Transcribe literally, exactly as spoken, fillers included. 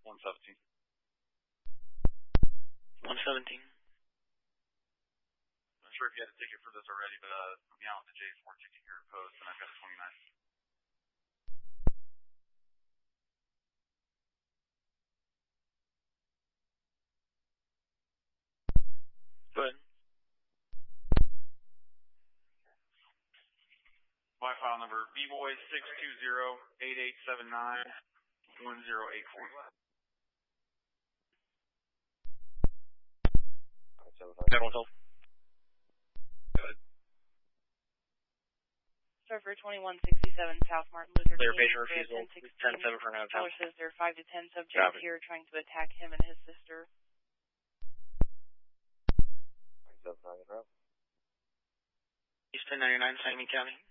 one seventeen. one seventeen. I'm not sure if you had a ticket for this already, but uh, I'm out with the J four ticket here at post, and I've got a twenty-nine. Go ahead. My file number, B-Boy six two zero, eight eight seven nine, one zero eight four. Federal Hill. Surfer twenty-one sixty-seven South Martin Luther Clear King. patient refusal. ten seven for now. Caller says there are five to ten subjects Traffic. here trying to attack him and his sister. Eastern ninety-nine, Sangamon County.